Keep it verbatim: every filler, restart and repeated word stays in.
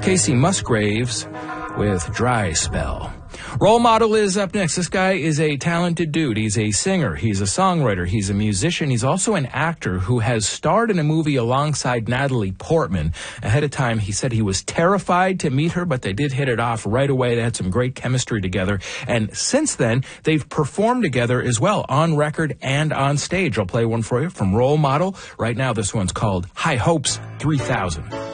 Casey Musgraves with Dry Spell. Role Model is up next. This guy is a talented dude. He's a singer. He's a songwriter. He's a musician. He's also an actor who has starred in a movie alongside Natalie Portman. Ahead of time, he said he was terrified to meet her, but they did hit it off right away. They had some great chemistry together. And since then, they've performed together as well, on record and on stage. I'll play one for you from Role Model. Right now, this one's called High Hopes three thousand.